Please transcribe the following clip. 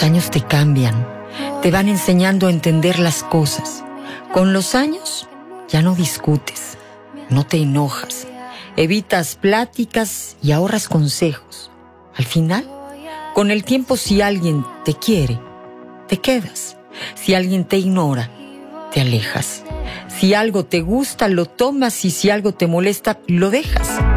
Los años te cambian, te van enseñando a entender las cosas. Con los años ya no discutes, no te enojas, evitas pláticas y ahorras consejos. Al final, con el tiempo, si alguien te quiere, te quedas. Si alguien te ignora, te alejas. Si algo te gusta, lo tomas, y si algo te molesta, lo dejas.